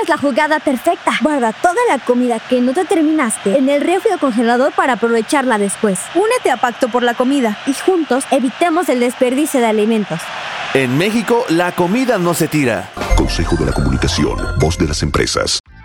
es la jugada perfecta. Guarda toda la comida que no te terminaste en el refri o congelador para aprovecharla después. Únete a Pacto por la Comida y juntos evitemos el desperdicio de alimentos. En México, la comida no se tira. Consejo de la Comunicación, voz de las empresas.